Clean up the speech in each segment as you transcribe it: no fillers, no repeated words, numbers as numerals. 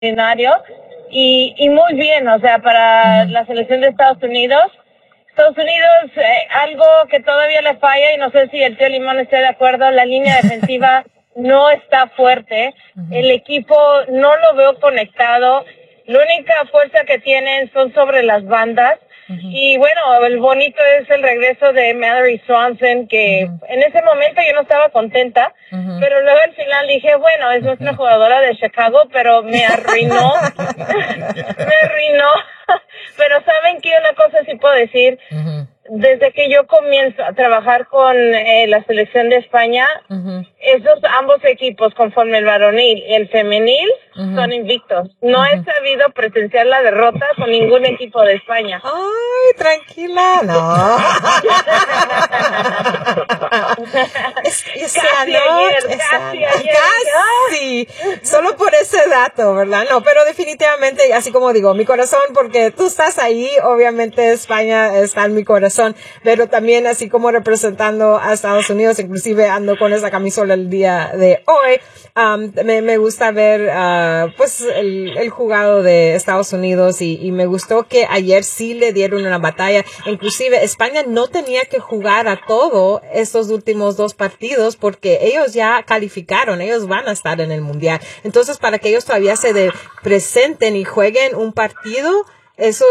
extraordinario y muy bien, o sea, para la selección de Estados Unidos. Estados Unidos, algo que todavía le falla, y no sé si el tío Limón esté de acuerdo, la línea defensiva no está fuerte, el equipo no lo veo conectado, la única fuerza que tienen son sobre las bandas, y bueno, el bonito es el regreso de Mallory Swanson, que en ese momento yo no estaba contenta, pero luego al final dije, bueno, es nuestra jugadora de Chicago, pero me arruinó, pero ¿saben qué? Una cosa sí puedo decir, desde que yo comienzo a trabajar con la selección de España, ambos equipos, conforme el varonil y el femenil, son invictos. No he sabido presenciar la derrota con ningún equipo de España. Ay, tranquila, no. Casi ayer. Solo por ese dato, ¿verdad? No, pero definitivamente, así como digo, mi corazón, porque tú estás ahí, obviamente España está en mi corazón, pero también así como representando a Estados Unidos, inclusive ando con esa camisola el día de hoy, me gusta ver, pues, el jugado de Estados Unidos y me gustó que ayer sí le dieron una batalla. Inclusive España no tenía que jugar a todo estos últimos 2 partidos porque ellos ya calificaron, ellos van a estar en el mundial. Entonces, para que ellos todavía se presenten y jueguen un partido, eso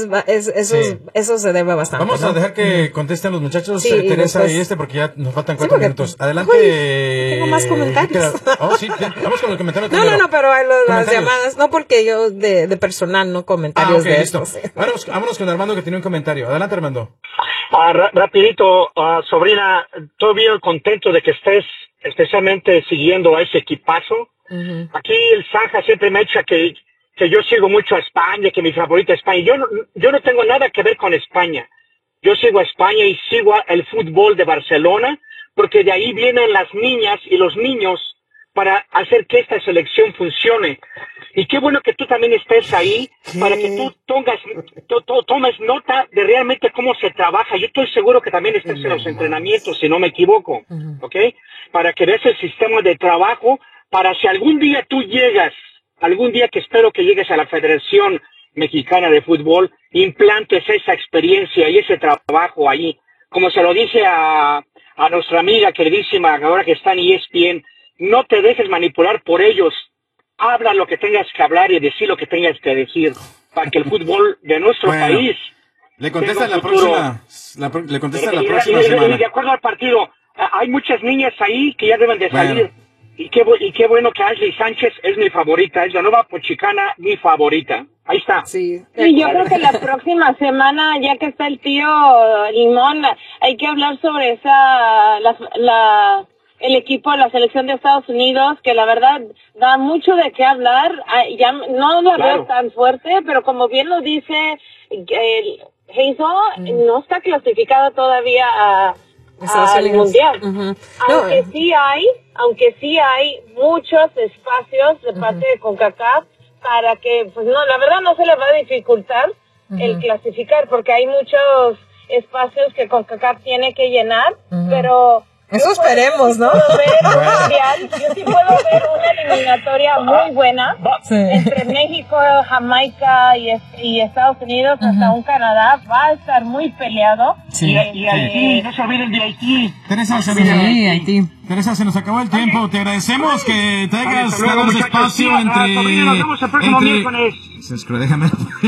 se debe bastante. Vamos a dejar que contesten los muchachos, Sí, Teresa después, y porque ya nos faltan 4 minutos. Adelante. Tengo más comentarios. Sí, vamos con los comentarios. No, pero hay las llamadas, no porque yo de personal, no comentarios okay, de listo. estos. Vámonos con Armando, que tiene un comentario. Adelante, Armando. Rapidito, sobrina, todavía contento de que estés especialmente siguiendo a ese equipazo. Aquí el Zanja siempre me echa que yo sigo mucho a España, que mi favorita es España. Yo no tengo nada que ver con España. Yo sigo a España y sigo el fútbol de Barcelona, porque de ahí vienen las niñas y los niños para hacer que esta selección funcione. Y qué bueno que tú también estés ahí, para que tú tomes nota de realmente cómo se trabaja. Yo estoy seguro que también estés en los entrenamientos, si no me equivoco, ¿ok? Para que veas el sistema de trabajo, para si algún día tú llegas, algún día que espero que llegues a la Federación Mexicana de Fútbol, implantes esa experiencia y ese trabajo ahí. Como se lo dice a nuestra amiga queridísima, ahora que está en ESPN, no te dejes manipular por ellos. Habla lo que tengas que hablar y decir lo que tengas que decir, para que el fútbol de nuestro país... Le contesta la próxima semana. Y de acuerdo al partido, hay muchas niñas ahí que ya deben de salir. Y qué bueno que Ashley Sánchez es mi favorita, es la nueva pochicana, mi favorita. Ahí está. Sí, yo creo que la próxima semana, ya que está el tío Limón, hay que hablar sobre el equipo de la selección de Estados Unidos, que la verdad da mucho de qué hablar. Ya no la veo tan fuerte, pero como bien lo dice Hazel, no está clasificada todavía al mundial. Aunque sí hay muchos espacios de parte de CONCACAF para que, pues no, la verdad no se le va a dificultar el clasificar, porque hay muchos espacios que CONCACAF tiene que llenar, pero eso esperemos, ¿no? Yo sí puedo ver una eliminatoria muy buena entre México, Jamaica y Estados Unidos, hasta un Canadá. Va a estar muy peleado. Sí. Y Haití, no se olviden de Haití. Haití. Teresa, se nos acabó el tiempo. Te agradecemos que te hayas dado ese espacio entre... Nos vemos el próximo miércoles. Déjame.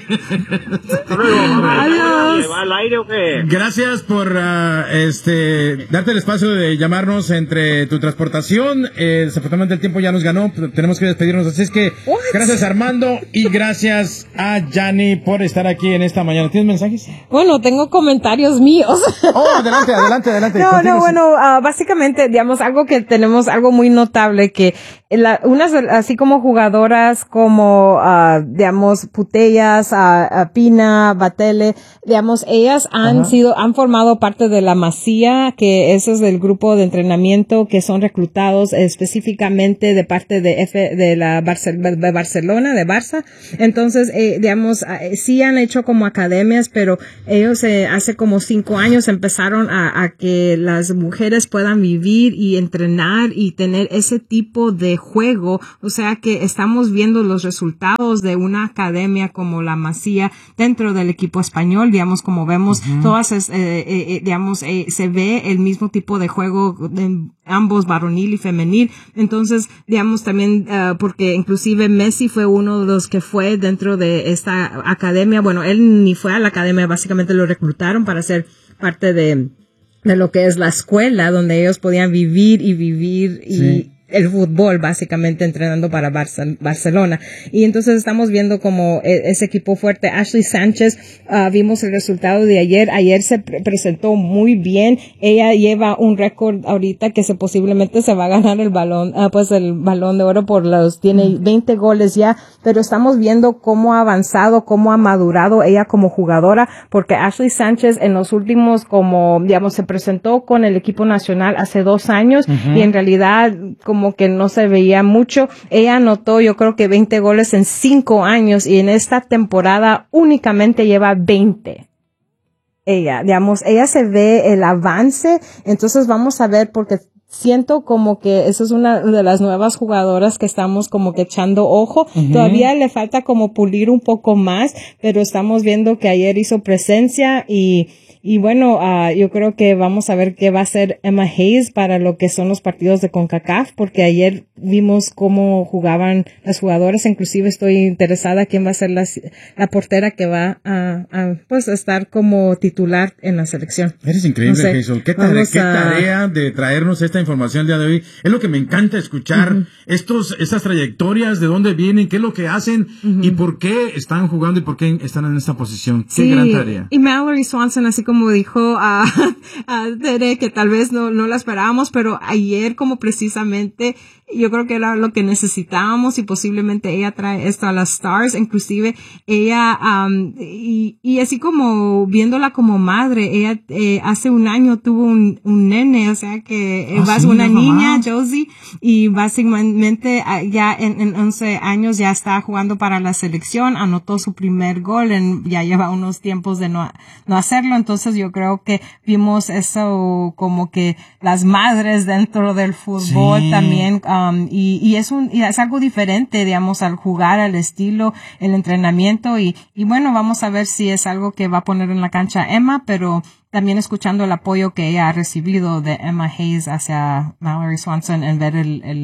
Adiós. ¿Va al aire o qué? Gracias por darte el espacio de llamarnos entre tu transportación. Desafortunadamente el tiempo ya nos ganó, tenemos que despedirnos, así es que gracias Armando y gracias a Yanni por estar aquí en esta mañana. ¿Tienes mensajes? Bueno, tengo comentarios míos. Adelante. No, bueno, básicamente, digamos, algo muy notable que unas así como jugadoras como digamos Putellas, Pina, Batele, digamos, ellas han formado parte de la Masía, que ese es del grupo de entrenamiento que son reclutados específicamente de parte de Barcelona, de Barça. Entonces, digamos, sí han hecho como academias, pero ellos hace como 5 años empezaron a que las mujeres puedan vivir y y entrenar y tener ese tipo de juego. O sea que estamos viendo los resultados de una academia como la Masía dentro del equipo español, digamos, como vemos todas, digamos, se ve el mismo tipo de juego de ambos, varonil y femenil. Entonces, digamos, también, porque inclusive Messi fue uno de los que fue dentro de esta academia. Bueno, él ni fue a la academia, básicamente lo reclutaron para ser parte de lo que es la escuela donde ellos podían vivir y el fútbol, básicamente entrenando para Barcelona. Y entonces estamos viendo como ese equipo fuerte. Ashley Sánchez, vimos el resultado de ayer. Ayer se presentó muy bien. Ella lleva un récord ahorita que posiblemente se va a ganar el balón, el balón de oro tiene 20 goles ya, pero estamos viendo cómo ha avanzado, cómo ha madurado ella como jugadora, porque Ashley Sánchez en los últimos, como, digamos, se presentó con el equipo nacional hace 2 años y en realidad, como que no se veía mucho. Ella anotó, yo creo que 20 goles en 5 años y en esta temporada únicamente lleva 20. Ella se ve el avance, entonces vamos a ver porque siento como que eso es una de las nuevas jugadoras que estamos como que echando ojo. Todavía le falta como pulir un poco más, pero estamos viendo que ayer hizo presencia y bueno, yo creo que vamos a ver qué va a hacer Emma Hayes para lo que son los partidos de CONCACAF, porque ayer vimos cómo jugaban las jugadoras. Inclusive estoy interesada quién va a ser la portera que va a estar como titular en la selección. Eres increíble, no sé, Hazel. ¿Qué tarea de traernos esta información el día de hoy? Es lo que me encanta escuchar, estas trayectorias, de dónde vienen, qué es lo que hacen y por qué están jugando y por qué están en esta posición. Qué gran tarea. Y Mallory Swanson, así como dijo a Tere, que tal vez no la esperábamos, pero ayer como precisamente yo creo que era lo que necesitábamos y posiblemente ella trae esto a las Stars. Inclusive ella, y así como viéndola como madre, ella hace un año tuvo un nene, o sea que va una niña, Josie, y básicamente ya en 11 años ya está jugando para la selección, anotó su primer gol, ya lleva unos tiempos de no hacerlo. Entonces yo creo que vimos eso como que las madres dentro del fútbol también, y es algo diferente, digamos, al jugar, al estilo, el entrenamiento y bueno, vamos a ver si es algo que va a poner en la cancha Emma, pero también escuchando el apoyo que ella ha recibido de Emma Hayes hacia Mallory Swanson en ver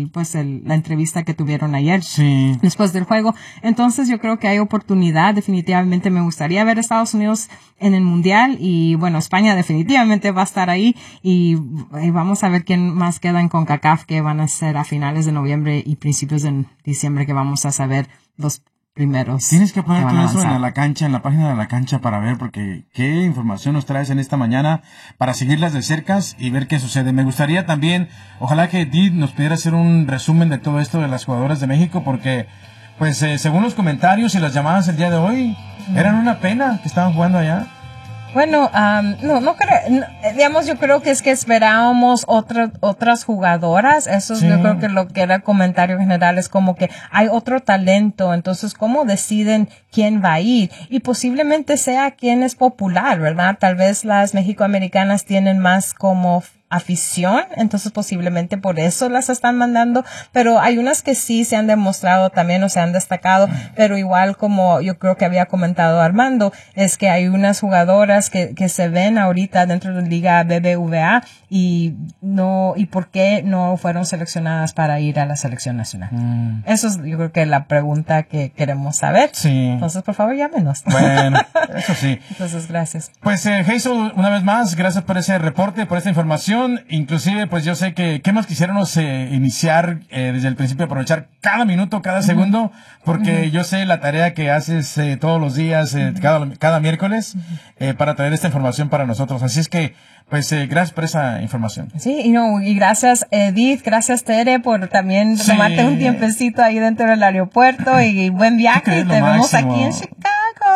la entrevista que tuvieron ayer después del juego. Entonces yo creo que hay oportunidad. Definitivamente me gustaría ver a Estados Unidos en el Mundial y bueno, España definitivamente va a estar ahí y vamos a ver quién más queda en CONCACAF, que van a ser a finales de noviembre y principios de diciembre, que vamos a saber los primeros. Tienes que poner todo eso en la cancha, en la página de la cancha para ver, porque qué información nos traes en esta mañana para seguirlas de cerca y ver qué sucede. Me gustaría también, ojalá que Edith nos pudiera hacer un resumen de todo esto de las jugadoras de México, porque pues según los comentarios y las llamadas el día de hoy, eran una pena que estaban jugando allá. Bueno, no creo, digamos, yo creo que es que esperábamos otras jugadoras. Eso yo creo que lo que era el comentario general es como que hay otro talento. Entonces, ¿cómo deciden quién va a ir? Y posiblemente sea quién es popular, ¿verdad? Tal vez las mexicoamericanas tienen más como afición, entonces posiblemente por eso las están mandando, pero hay unas que sí se han demostrado también o se han destacado, pero igual como yo creo que había comentado Armando, es que hay unas jugadoras que se ven ahorita dentro de la Liga BBVA y por qué no fueron seleccionadas para ir a la selección nacional. Eso es yo creo que la pregunta que queremos saber. Entonces por favor llámenos. Bueno, eso sí. Entonces gracias. Pues Hazel, una vez más, gracias por ese reporte, por esta información. Inclusive, pues yo sé que qué más quisiéramos iniciar desde el principio, aprovechar cada minuto, cada segundo, porque yo sé la tarea que haces todos los días, cada miércoles, para traer esta información para nosotros. Así es que, pues, gracias por esa información. Sí, y gracias Edith, gracias Tere por también tomarte un tiempecito ahí dentro del aeropuerto y buen viaje. Y te vemos aquí en Chicago.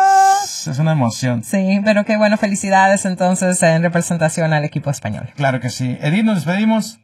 Es una emoción. Sí, pero qué bueno, felicidades entonces en representación al equipo español. Claro que sí. Edith, nos despedimos.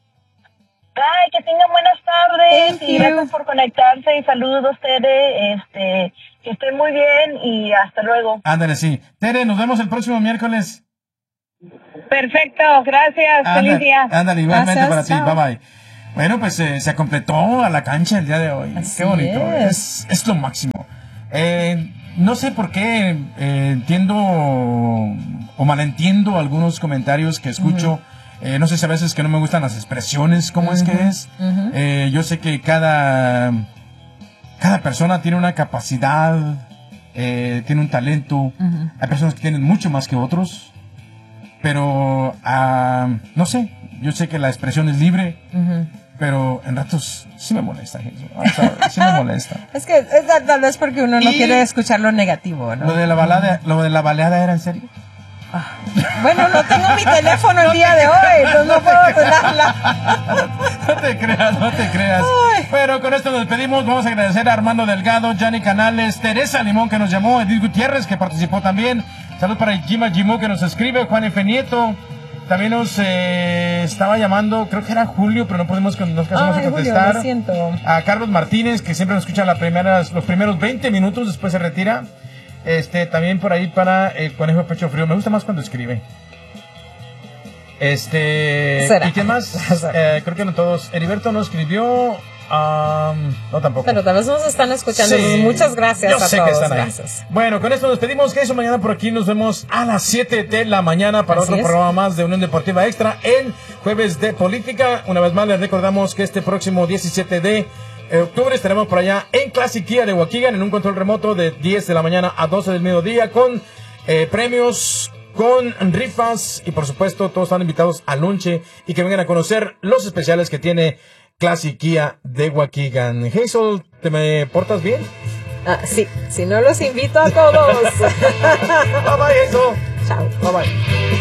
Ay, que tengan buenas tardes y gracias por conectarse y saludos Tere, que estén muy bien y hasta luego. Ándale, sí. Tere, nos vemos el próximo miércoles. Perfecto, gracias, feliz día. Ándale, igualmente Gracias, para ti, chao. bye bye. Bueno, pues se completó a la cancha el día de hoy. Así Qué bonito, es. es lo máximo. No sé por qué entiendo o malentiendo algunos comentarios que escucho. No sé si a veces que no me gustan las expresiones, cómo es que es. Yo sé que cada persona tiene una capacidad, tiene un talento. Hay personas que tienen mucho más que otros. Pero, no sé, yo sé que la expresión es libre. Pero en ratos sí me molesta, gente. O sea, sí me molesta. Es que tal vez porque uno no quiere escuchar lo negativo, ¿no? Lo de la baleada era en serio. Bueno, no tengo mi teléfono el día de hoy, pues no puedo tenerla. No te creas. Ay. Pero con esto nos despedimos. Vamos a agradecer a Armando Delgado, Gianni Canales, Teresa Limón que nos llamó, Edith Gutiérrez que participó también. Salud para Jima Jimú que nos escribe, Juan F. Nieto. También nos estaba llamando, creo que era Julio, pero no podemos contestar. Julio, lo siento. A Carlos Martínez, que siempre nos escucha los primeros 20 minutos, después se retira. También por ahí para el Conejo de Pecho Frío. Me gusta más cuando escribe. ¿Será? ¿Y qué más? Creo que no todos. Heriberto no escribió. No, tampoco. Pero tal vez nos están escuchando. Sí. Muchas gracias Yo a sé todos. que están ahí. Gracias. Bueno, con esto nos despedimos. Que eso mañana por aquí nos vemos a las 7 de la mañana para Así otro es. programa más de Unión Deportiva Extra en Jueves de Política. Una vez más les recordamos que este próximo 17 de octubre estaremos por allá en Classic Kia de Waukegan en un control remoto de 10 de la mañana a 12 del mediodía con premios, con rifas y por supuesto todos están invitados al lunche y que vengan a conocer los especiales que tiene Classic Kia de Waukegan. Hazel, ¿te me portas bien? Sí, si no los invito a todos. Bye bye, Hazel. Chao. Bye bye.